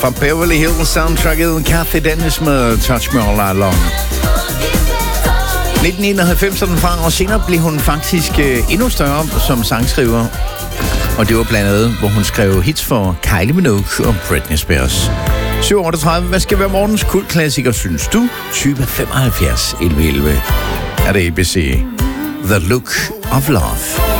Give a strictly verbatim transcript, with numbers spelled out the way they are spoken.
Fra Beverly Hills soundtracket Kathy Dennis med Touch Me All Night Long. nitten enoghalvfems er den fra, og senere blev hun faktisk endnu større som sangskriver. Og det var blandt andet, hvor hun skrev hits for Kylie Minogue og Britney Spears. syv otteogtredive. Hvad skal være morgens kultklassiker, synes du? Type femoghalvfjerds elleve elleve. Er det A B C? The Look of Love.